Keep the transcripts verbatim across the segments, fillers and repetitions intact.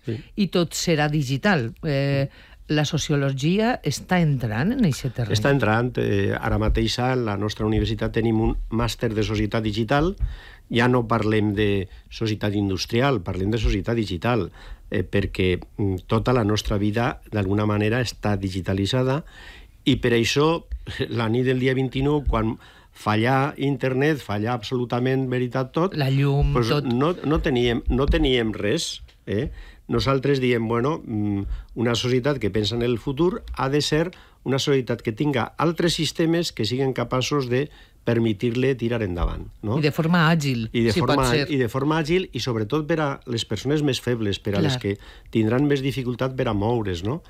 sí. i tot serà digital. Eh, la sociologia està entrant en aquest terreny? Està entrant. Eh, ara mateix a la nostra universitat tenim un màster de societat digital. Ja no parlem de societat industrial, parlem de societat digital, eh, perquè tota la nostra vida d'alguna manera està digitalitzada, i per això la nit del dia vint-i-nou, quan fallar internet, fallar absolutament veritat tot, la llum, pues tot... No, no, teníem, no teníem res. Eh? Nosaltres diem, bueno, una societat que pensa en el futur ha de ser una societat que tinga altres sistemes que siguin capaços de permetir-le tirar endavant. No? I de forma àgil, I de si forma, pot ser. I de forma àgil, i sobretot per a les persones més febles, per a Clar. les que tindran més dificultat per a moure's, no?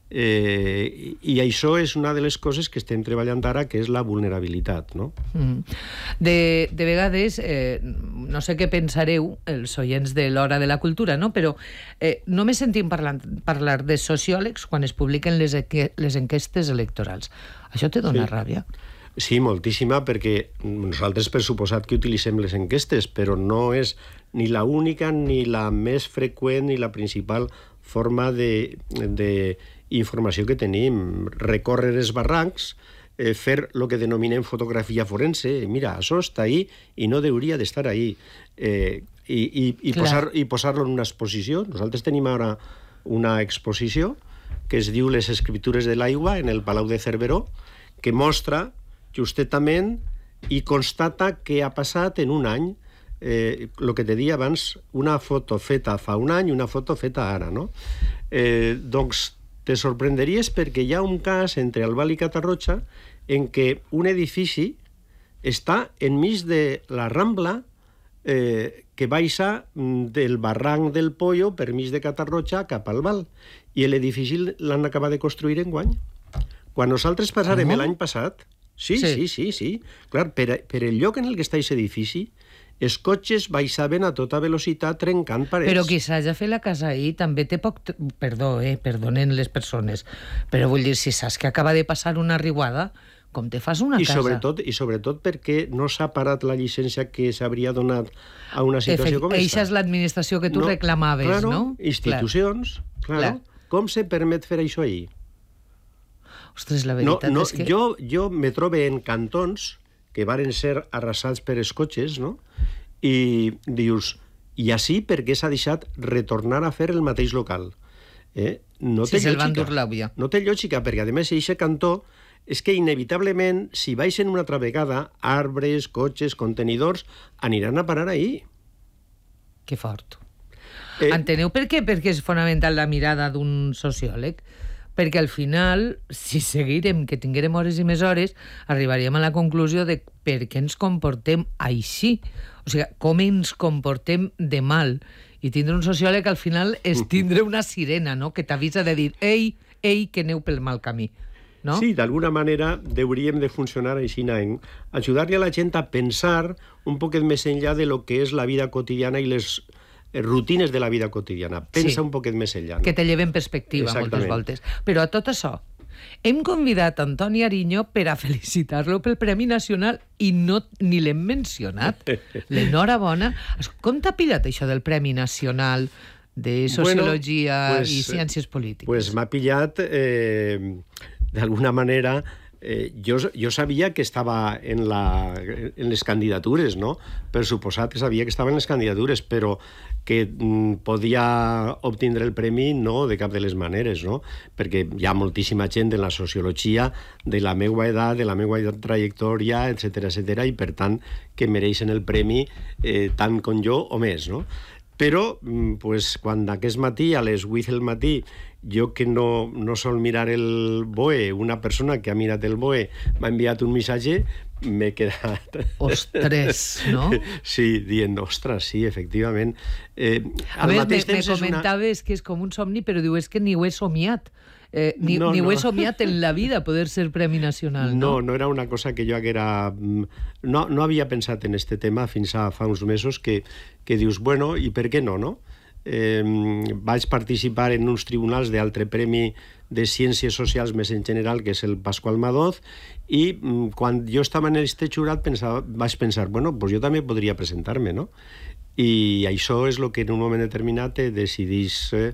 Eh, i això és una de les coses que estem treballant ara, que és la vulnerabilitat, no? Mm. De, de vegades, eh, no sé què pensareu els oients de l'Hora de la Cultura, no? Però eh, només sentim parlar, parlar de sociòlegs quan es publiquen les, les enquestes electorals. Això te dona Sí. ràbia? Sí, moltíssima, perquè nosaltres per suposat que utilitzem les enquestes, però no és ni la única, ni la més freqüent, ni la principal forma de, de informació que tenim. Recórrer els barrancs, eh, fer el que denominem fotografia forense. Mira, això està ahí i no hauria d'estar ahí. Eh, i, i, i, posar, i posar-lo en una exposició. Nosaltres tenim ara una exposició que es diu Les escriptures de l'aigua en el Palau de Cerveró, que mostra justament i constata què ha passat en un any. Eh, el que te deia abans, una foto feta fa un any i una foto feta ara, no? Eh, doncs te sorprenderies perquè hi ha un cas entre Albal i Catarroja en què un edifici està enmig de la Rambla eh, que baixa del barranc del Pollo per mig de Catarroja cap al Albal, i l'edifici l'han acabat de construir enguany. Quan nosaltres passarem Oh. l'any passat, sí, Sí. sí, sí, sí, clar, per, per el lloc en el que està aquest edifici, els cotxes baixaven a tota velocitat trencant parets. Però qui s'hagi fet la casa ahir també té poc... Perdó, eh, perdonen les persones, però vull dir, si saps que acaba de passar una riuada, com te fas una I casa? sobretot, I sobretot perquè no s'ha parat la llicència que s'hauria donat a una situació Efect, com aquesta. Eixa és l'administració que tu No, reclamaves, claro, no? institucions, claro. Clar. Com se permet fer això ahir? Ostres, la No, veritat no, és que... jo, jo me trobe en cantons que varen ser arrasats per els cotxes, no? I dius, i així per què s'ha deixat retornar a fer el mateix local? Eh? No Si té se'l van lògica. dur l'àvia. No té lògica, perquè a més aquest cantó és que inevitablement, si baixen una altra vegada, arbres, cotxes, contenidors, aniran a parar ahir. Que fort. Eh, Enteneu per què? Perquè és fonamental la mirada d'un sociòleg. Perquè al final, si seguirem, que tinguérem hores i més hores, arribaríem a la conclusió de per què ens comportem així. O sigui, com ens comportem de mal. I tindre un sociòleg al final és tindre una sirena, no?, que t'avisa de dir ei, ei, que aneu pel mal camí. No? Sí, d'alguna manera hauríem de funcionar així, en ajudar-li a la gent a pensar un poquet més enllà de lo que és la vida quotidiana i les rutines de la vida quotidiana. Pensa Sí. un poquet més enllà. No? Que te lleven perspectiva moltes Exactament. voltes. Però a tot això, hem convidat Antoni Ariño per a felicitar-lo pel Premi Nacional i no, ni l'hem mencionat. L'enhorabona. Com t'ha pillat això del Premi Nacional de Sociologia Bueno, pues, i Ciències Polítiques? Pues m'ha pillat, eh, d'alguna manera, eh, jo, jo sabia que estava en, la, en les candidatures, no? Per suposat que sabia que estava en les candidatures, però que mm, podia obtindre el premi no de cap de les maneres, no? Perquè hi ha moltíssima gent en la sociologia de la meva edat, de la meva trajectòria, etcètera, etcètera, i per tant que mereixen el premi eh, tant com jo o més, no? Però, pues, quan aquest matí, a les vuit del matí, jo que no, no sol mirar el B O E, una persona que ha mirat el B O E m'ha enviat un missatge, m'he quedat... Ostres, no? Sí, dient, ostres, sí, efectivament. Eh, A veure, me, me comentaves una... que és com un somni, però diu, és que ni ho he somiat. Eh, ni no, ni no. ho he somiat en la vida, poder ser Premi Nacional, no? No, no era una cosa que jo haguera... No, no havia pensat en este tema fins a fa uns mesos, que, que dius, bueno, i per què no, no? Eh, vaig participar en uns tribunals d'altre premi de Ciències Socials més en general, que és el Pasqual Madoz, i quan jo estava en este jurat pensava, vaig pensar, bueno, pues jo també podria presentar-me, no? I això és el que en un moment determinat decidís